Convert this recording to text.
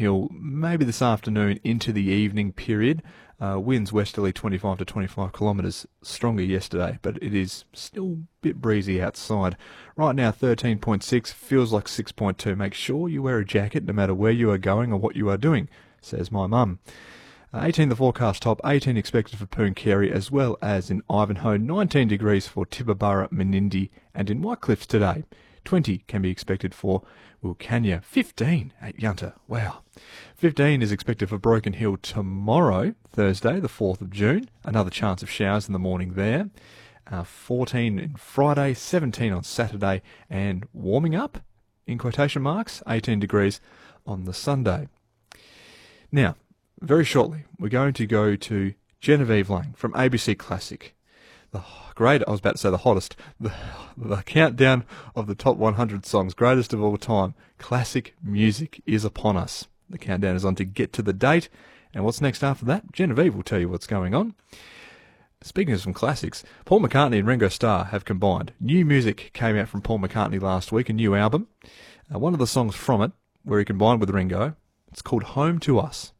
Hill maybe this afternoon into the evening period. Winds westerly 25 to 25 kilometres, stronger yesterday, but it is still a bit breezy outside. Right now 13.6, feels like 6.2. Make sure you wear a jacket no matter where you are going or what you are doing, says my mum. 18 the forecast top, 18 expected for Pooncarie as well as in Ivanhoe, 19 degrees for Tibooburra, Menindee and in Whitecliffs today. 20 can be expected for Wilcannia, 15 at Yunta. Wow. 15 is expected for Broken Hill tomorrow, Thursday, the 4th of June. Another chance of showers in the morning there. 14 on Friday, 17 on Saturday, and warming up, in quotation marks, 18 degrees on the Sunday. Now, very shortly, we're going to go to Genevieve Lang from ABC Classic. The hottest, the countdown of the top 100 songs, greatest of all time. Classic music is upon us. The countdown is on to get to the date. And what's next after that? Genevieve will tell you what's going on. Speaking of some classics, Paul McCartney and Ringo Starr have combined. New music came out from Paul McCartney last week, a new album. One of the songs from it, where he combined with Ringo, it's called Home to Us.